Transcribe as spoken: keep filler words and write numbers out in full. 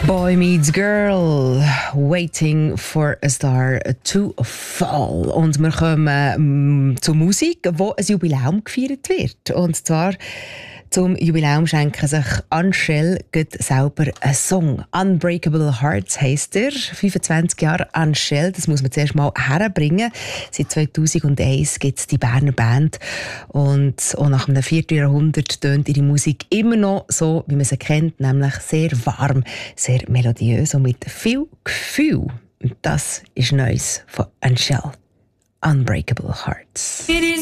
Boy Meets Girl, Waiting for a Star to Fall. Und wir kommen äh, zur Musik, wo ein Jubiläum gefeiert wird. Und zwar zum Jubiläum schenken sich Anshel selber einen Song. Unbreakable Hearts heisst er. fünfundzwanzig Jahre Anshel, das muss man zuerst mal herbringen. Seit zweitausendeins gibt es die Berner Band. Und auch nach einem Vierteljahrhundert tönt ihre Musik immer noch so, wie man sie kennt, nämlich sehr warm, sehr melodiös und mit viel Gefühl. Und das ist Neues von Anshel. Unbreakable Hearts.